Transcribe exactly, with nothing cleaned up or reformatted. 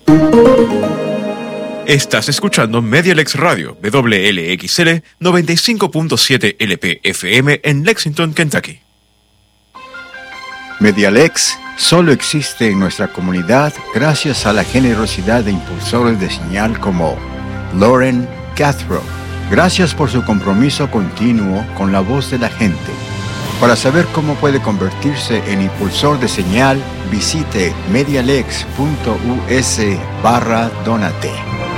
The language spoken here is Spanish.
Estás escuchando Medialex Radio, W L X L noventa y cinco punto siete L P F M en Lexington, Kentucky. Medialex solo existe en nuestra comunidad gracias a la generosidad de impulsores de señal como Lauren Cathro. Gracias por su compromiso continuo con la voz de la gente. Para saber cómo puede convertirse en impulsor de señal, visite medialex punto u s barra donate.